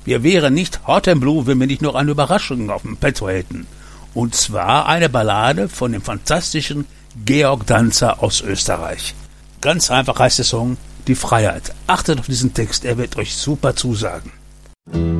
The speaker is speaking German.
Wir wären nicht Hot and Blue, wenn wir nicht noch eine Überraschung auf dem Petto hätten. Und zwar eine Ballade von dem fantastischen Georg Danzer aus Österreich. Ganz einfach heißt der Song Die Freiheit. Achtet auf diesen Text, er wird euch super zusagen.